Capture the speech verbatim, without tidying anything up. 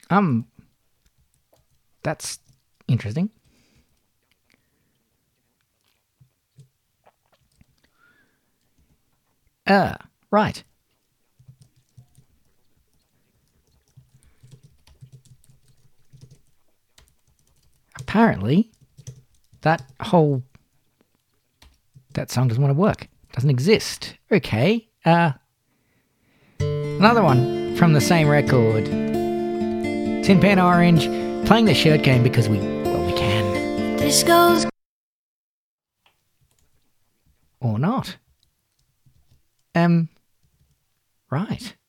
Um, that's interesting. Uh, right. Apparently, that whole that song doesn't want to work. Doesn't exist. Okay. Uh, another one from the same record. Tin Pan Orange, playing the shirt game because we, well, we can. This goes. Or not. Um, right.